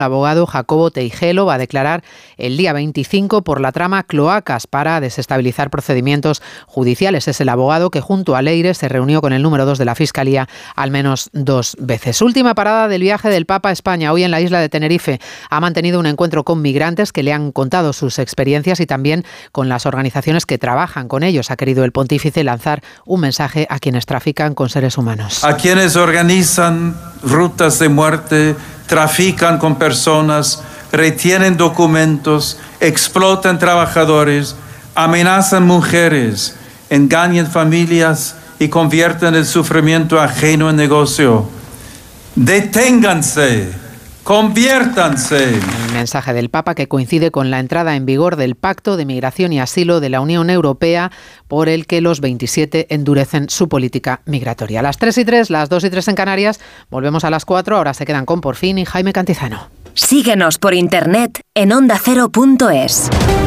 El abogado Jacobo Teijelo va a declarar el día 25 por la trama Cloacas para desestabilizar procedimientos judiciales. Es el abogado que junto a Leire se reunió con el número 2 de la Fiscalía al menos 2 veces. Última parada del viaje del Papa a España. Hoy en la isla de Tenerife ha mantenido un encuentro con migrantes que le han contado sus experiencias y también con las organizaciones que trabajan con ellos. Ha querido el pontífice lanzar un mensaje a quienes trafican con seres humanos. A quienes organizan rutas de muerte, trafican con personas, retienen documentos, explotan trabajadores, amenazan mujeres, engañan familias y convierten el sufrimiento ajeno en negocio. Deténganse, conviértanse. El mensaje del Papa que coincide con la entrada en vigor del Pacto de Migración y Asilo de la Unión Europea, por el que los 27 endurecen su política migratoria. A las 3:03, las 2:03 en Canarias, volvemos a las 4, ahora se quedan con Por Fin y Jaime Cantizano. Síguenos por internet en ondacero.es.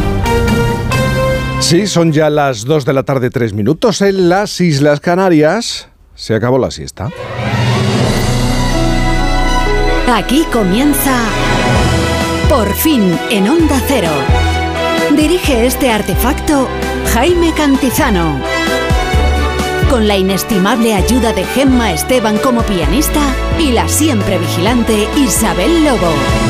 Sí, son ya las 2 de la tarde, 3 minutos en las Islas Canarias. Se acabó la siesta. Aquí comienza Por Fin en Onda Cero. Dirige este artefacto Jaime Cantizano. Con la inestimable ayuda de Gemma Esteban como pianista y la siempre vigilante Isabel Lobo.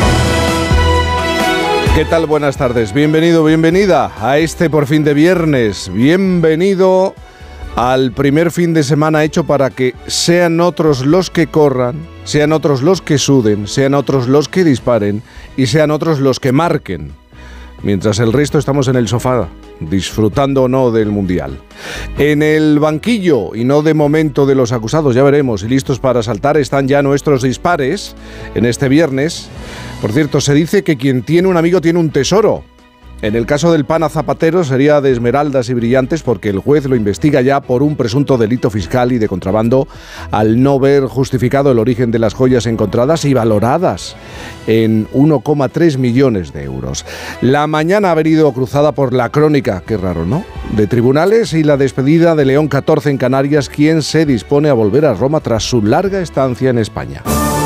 ¿Qué tal? Buenas tardes. Bienvenido, bienvenida a este Por Fin de viernes. Bienvenido al primer fin de semana hecho para que sean otros los que corran, sean otros los que suden, sean otros los que disparen y sean otros los que marquen. Mientras el resto estamos en el sofá, disfrutando o no del Mundial. En el banquillo, y no de momento de los acusados, ya veremos, y listos para saltar, están ya nuestros dispares en este viernes. Por cierto, se dice que quien tiene un amigo tiene un tesoro. En el caso del pana Zapatero sería de esmeraldas y brillantes porque el juez lo investiga ya por un presunto delito fiscal y de contrabando al no ver justificado el origen de las joyas encontradas y valoradas en 1,3 millones de euros. La mañana ha venido cruzada por la crónica, qué raro, ¿no?, de tribunales y la despedida de León XIV en Canarias, quien se dispone a volver a Roma tras su larga estancia en España.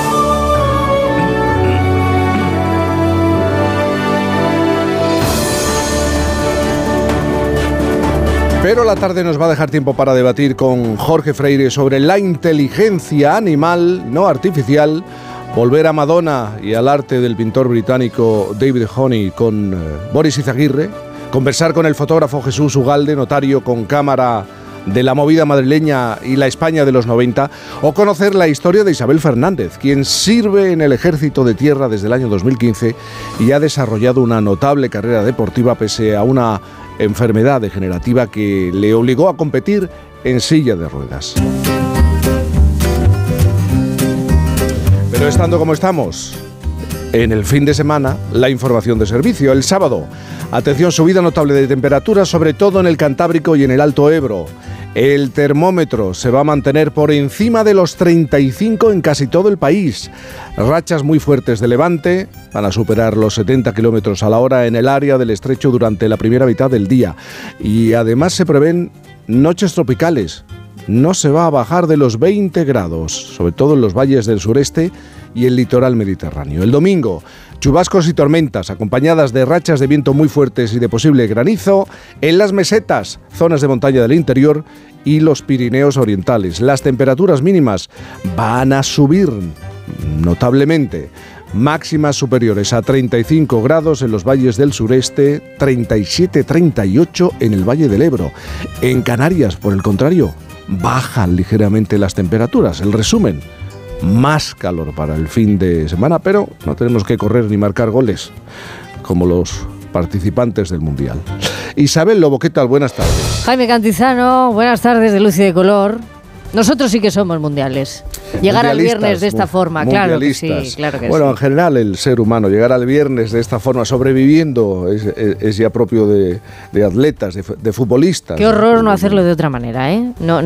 Pero la tarde nos va a dejar tiempo para debatir con Jorge Freire sobre la inteligencia animal, no artificial, volver a Madonna y al arte del pintor británico David Honey con Boris Izaguirre, conversar con el fotógrafo Jesús Ugalde, notario con cámara de la movida madrileña y la España de los 90, o conocer la historia de Isabel Fernández, quien sirve en el Ejército de Tierra desde el año 2015 y ha desarrollado una notable carrera deportiva pese a una enfermedad degenerativa que le obligó a competir en silla de ruedas. Pero estando como estamos, en el fin de semana, la información de servicio. El sábado, atención, subida notable de temperatura, sobre todo en el Cantábrico y en el Alto Ebro. El termómetro se va a mantener por encima de los 35 en casi todo el país. Rachas muy fuertes de levante van a superar los 70 kilómetros a la hora en el área del estrecho durante la primera mitad del día. Y además se prevén noches tropicales. No se va a bajar de los 20 grados, sobre todo en los valles del sureste y el litoral mediterráneo. El domingo, chubascos y tormentas, acompañadas de rachas de viento muy fuertes y de posible granizo en las mesetas, zonas de montaña del interior y los Pirineos orientales. Las temperaturas mínimas van a subir notablemente. Máximas superiores a 35 grados en los valles del sureste, 37-38 en el Valle del Ebro. En Canarias, por el contrario, bajan ligeramente las temperaturas. El resumen: más calor para el fin de semana, pero no tenemos que correr ni marcar goles como los participantes del Mundial. Isabel Lobo, ¿qué tal? Buenas tardes. Jaime Cantizano, buenas tardes de luz y de color. Nosotros sí que somos mundiales. Llegar al viernes de esta forma, claro que sí, claro que sí. Bueno, en general el ser humano, llegar al viernes de esta forma, sobreviviendo, es ya propio de atletas, de futbolistas. Qué horror no hacerlo de otra manera, ¿eh? No.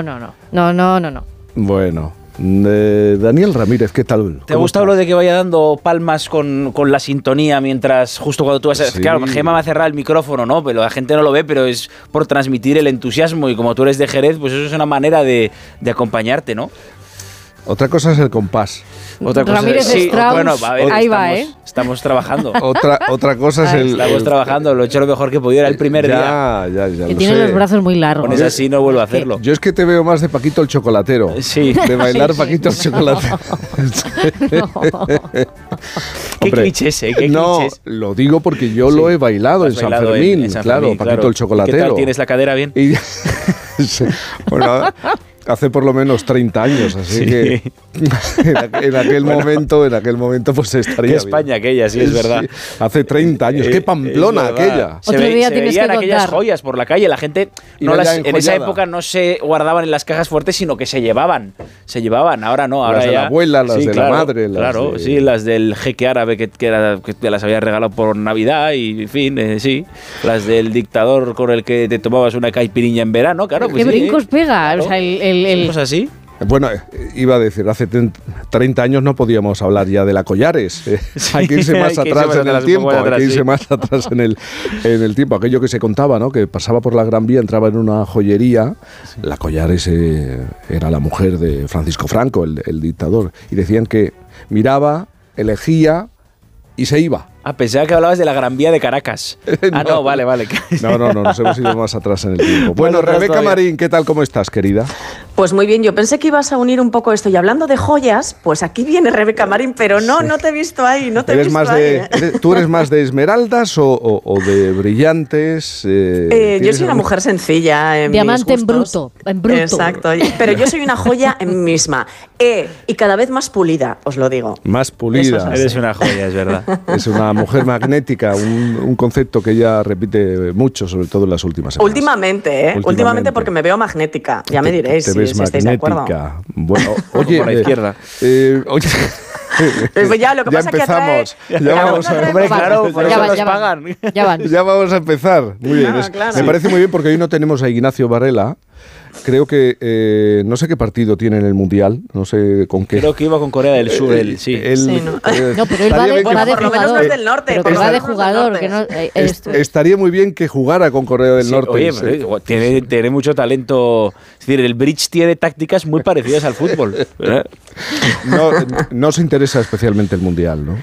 Bueno, Daniel Ramírez, ¿qué tal? ¿Te ha gustado lo de que vaya dando palmas con la sintonía mientras justo cuando tú vas a... Sí. Claro, Gemma va a cerrar el micrófono, ¿no? Pero la gente no lo ve, pero es por transmitir el entusiasmo y como tú eres de Jerez, pues eso es una manera de acompañarte, ¿no? Otra cosa es el compás. Otra cosa Ramírez es, Strauss, bueno, a ver, ahí va, ¿eh? Estamos trabajando. Otra cosa es el... Estamos trabajando, lo he hecho lo mejor que podía, era el primer día. Ya, Que tiene sé. los brazos muy largos. Con esa sí no vuelvo a hacerlo. Yo es que te veo más de Paquito el chocolatero. Sí. De bailar Sí. Paquito el chocolatero. Qué clichés, ¿Qué no, clichés? lo digo porque yo lo he bailado en San Bailado Fermín. en San Claro, Fermín, Paquito el chocolatero. ¿Qué tal? ¿Tienes la cadera bien? Y- Sí. Bueno, hace por lo menos 30 años, así Sí. que en aquel momento pues estaría Qué España bien. aquella, sí, es verdad. Hace 30 años, qué Pamplona Es verdad. aquella. Se, Otro día se tienes veían que aquellas contar. joyas por la calle. La gente Iba no ya las, en esa enjollada. época no se guardaban en las cajas fuertes, sino que se llevaban. Ahora no, ahora Las de ya. la abuela, las de la madre, las claro, de- sí, las del jeque árabe que te las había regalado por Navidad y, en fin, sí. Las del dictador con el que te tomabas una caipiriña en verano, claro. Pues ¿Qué sí, brincos pega? claro. O sea, Cosas así. Bueno, iba a decir, hace 30 años no podíamos hablar ya de la Collares. Hay que irse más hay que irse atrás más en el atrás, un tiempo. poco Hay atrás, que irse sí. más atrás en el tiempo. Aquello que se contaba, ¿no? Que pasaba por la Gran Vía, entraba en una joyería. La Collares era la mujer de Francisco Franco, el dictador. Y decían que miraba, elegía y se iba. Ah, pensaba que hablabas de la Gran Vía de Caracas. Ah, no, vale. No, nos hemos ido más atrás en el tiempo. Bueno, atrás Rebeca todavía. Marín, ¿qué tal? ¿Cómo estás, querida? Pues muy bien, yo pensé que ibas a unir un poco esto. Y hablando de joyas, pues aquí viene Rebeca Marín, pero no te he visto ahí, no te he ¿Eres visto más ahí. ¿Tú eres más de esmeraldas o de brillantes? Yo ¿Tienes soy una algún- mujer sencilla. En Diamante mis en gustos. bruto, en bruto. Exacto. Pero yo soy una joya en mí misma. Y cada vez más pulida, os lo digo. Más pulida. Eso es Eres una joya, es verdad. Es una mujer magnética, un concepto que ella repite mucho, sobre todo en las últimas semanas. Últimamente porque me veo magnética. Ya me diréis Te si ves estáis de acuerdo. magnética. Bueno, oye, Por la izquierda. Oye, Pues ya, lo que pasa es que empezamos. atrae- Ya vamos a atrae- Hombre, claro, por Ya eso van, nos ya van. pagan. Ya van. Ya vamos a empezar. Muy bien. Claro. Me parece muy bien porque hoy no tenemos a Ignacio Varela. Creo que no sé qué partido tiene en el Mundial, no sé con qué. Creo que iba con Corea del Sur, él, sí. Sí, ¿no? No, pero él va estaría de, bien que- va de por lo menos no jugador. es del norte, Pero por que lo va de menos no es del jugador. norte. Que no, Estaría muy bien que jugara con Corea del Sí, Norte. oye, Sí. tiene mucho talento. Es decir, el bridge tiene tácticas muy parecidas al fútbol. ¿verdad? No os interesa especialmente el Mundial, ¿no?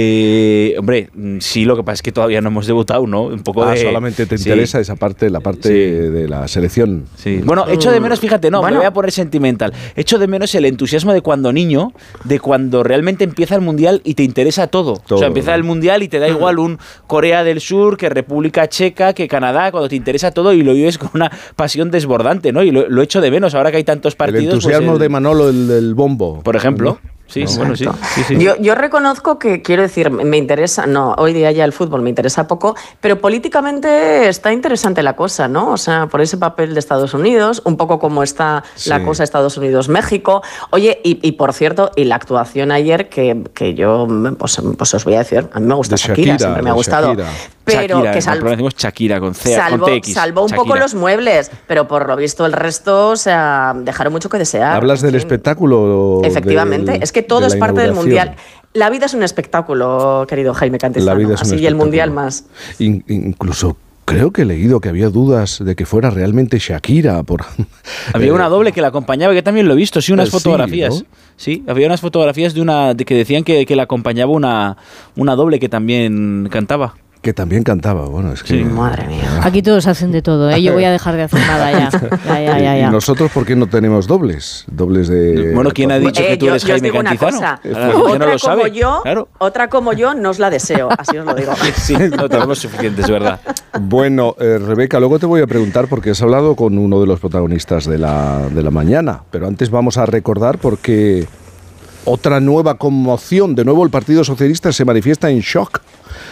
Hombre, sí, lo que pasa es que todavía no hemos debutado, ¿no? Un poco de. Solamente te sí, interesa esa parte, la parte Sí. de la selección. Sí. Bueno, echo de menos, fíjate, no, Bueno. me voy a poner sentimental. Echo de menos el entusiasmo de cuando niño, de cuando realmente empieza el Mundial y te interesa todo. Todo, O sea, empieza ¿no? el Mundial y te da igual un Corea del Sur, que República Checa, que Canadá, cuando te interesa todo y lo vives con una pasión desbordante, ¿no? Y lo echo de menos ahora que hay tantos partidos. El entusiasmo pues, de Manolo, el del bombo. por ejemplo. Sí, bueno, sí. sí. Yo reconozco que, quiero decir, me interesa, no, hoy día ya el fútbol me interesa poco, pero políticamente está interesante la cosa, ¿no? O sea, por ese papel de Estados Unidos, un poco como está la Sí. cosa Estados Unidos-México. Oye, y por cierto, y la actuación ayer, que yo, pues os voy a decir, a mí me gusta De Shakira, Shakira, siempre me ha de gustado. Shakira. Pero Shakira, que en Pamplona decimos Shakira con C, salvó, con TX. salvó un poco Shakira. los muebles, pero por lo visto el resto, o sea, dejaron mucho que desear. ¿Hablas del En fin. espectáculo? Efectivamente, es que todo de es la parte del inauguración? Mundial. La vida es un espectáculo, querido Jaime Cantizano. La vida es un así y el espectáculo. Mundial más. Incluso creo que he leído que había dudas de que fuera realmente Shakira. Había una doble que la acompañaba, que también lo he visto, sí, unas sí, fotografías. ¿no? Sí, había unas fotografías de que decían que la acompañaba una doble que también cantaba. Que también cantaba. Bueno, es que... Sí. Madre mía. Aquí todos hacen de todo, ¿eh? Yo voy a dejar de hacer nada ya. ¿Y Ya. nosotros por qué no tenemos dobles? Dobles de... Bueno, ¿quién ha dicho que tú yo eres os Jaime digo una Cantizano? cosa. Ahora, ¿por qué no lo sabe? Claro. Otra como yo no os la deseo, así os lo digo. Sí, no tenemos suficientes, ¿verdad? Bueno, Rebeca, luego te voy a preguntar porque has hablado con uno de los protagonistas de la mañana, pero antes vamos a recordar porque otra nueva conmoción, de nuevo el Partido Socialista se manifiesta en shock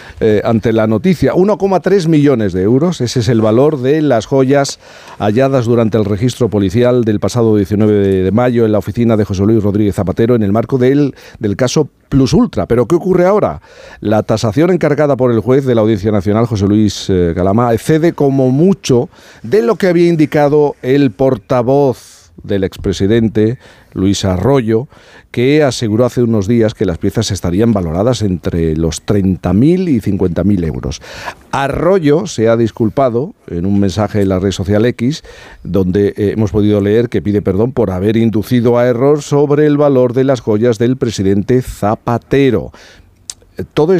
ante la noticia. 1,3 millones de euros, ese es el valor de las joyas halladas durante el registro policial del pasado 19 de mayo en la oficina de José Luis Rodríguez Zapatero en el marco del caso Plus Ultra. ¿Pero qué ocurre ahora? La tasación encargada por el juez de la Audiencia Nacional, José Luis Galama, excede como mucho de lo que había indicado el portavoz del expresidente Luis Arroyo, que aseguró hace unos días que las piezas estarían valoradas entre los 30.000 y 50.000 euros. Arroyo se ha disculpado en un mensaje en la red social X, donde hemos podido leer que pide perdón por haber inducido a error sobre el valor de las joyas del presidente Zapatero. Todo